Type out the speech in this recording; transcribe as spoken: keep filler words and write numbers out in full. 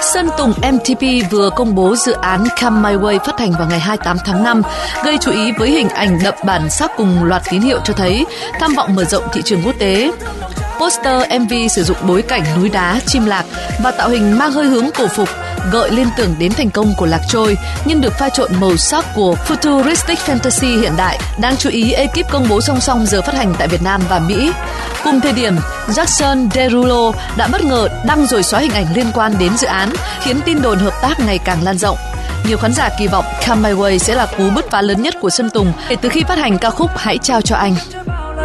Sơn Tùng em tê pê vừa công bố dự án Come My Way phát hành vào ngày hai mươi tám tháng năm, gây chú ý với hình ảnh đậm bản sắc cùng loạt tín hiệu cho thấy tham vọng mở rộng thị trường quốc tế. Poster em vê sử dụng bối cảnh núi đá, chim lạc và tạo hình mang hơi hướng cổ phục, gợi liên tưởng đến thành công của Lạc Trôi, nhưng được pha trộn màu sắc của futuristic fantasy hiện đại. Đáng chú ý, ekip công bố song song giờ phát hành tại Việt Nam và Mỹ. Cùng thời điểm, Jason Derulo đã bất ngờ đăng rồi xóa hình ảnh liên quan đến dự án, khiến tin đồn hợp tác ngày càng lan rộng. Nhiều khán giả kỳ vọng Come My Way sẽ là cú bứt phá lớn nhất của Sơn Tùng kể từ khi phát hành ca khúc Hãy trao cho anh.